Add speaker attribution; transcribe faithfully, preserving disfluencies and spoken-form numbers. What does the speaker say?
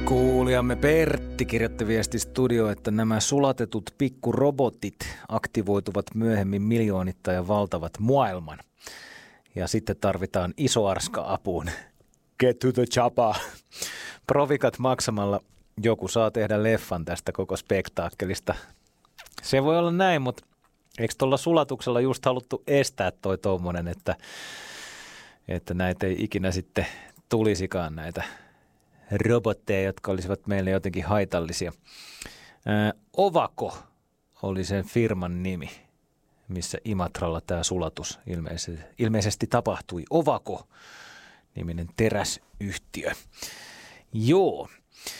Speaker 1: Kuulijamme Pertti kirjoitti viesti studio, että nämä sulatetut pikkurobotit aktivoituvat myöhemmin miljoonittain ja valtavat maailman. Ja sitten tarvitaan iso arska apuun. Get to the chapa. Provikat maksamalla joku saa tehdä leffan tästä koko spektaakkelista. Se voi olla näin, mutta eikö tuolla sulatuksella just haluttu estää toi tommonen, että, että näitä ei ikinä sitten tulisikaan näitä robotteja, jotka olisivat meille jotenkin haitallisia. Ää, Ovako oli sen firman nimi, missä Imatralla tämä sulatus ilmeisesti, ilmeisesti tapahtui. Ovako niminen teräsyhtiö. Joo.